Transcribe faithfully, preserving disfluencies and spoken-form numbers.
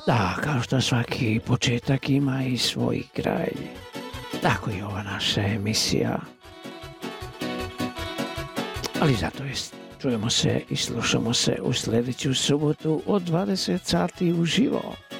Da, kao što svaki početak ima i svoj kraj, tako i ova naša emisija. Ali zato je, čujemo se i slušamo se u sljedeću subotu od dvadeset sati uživo.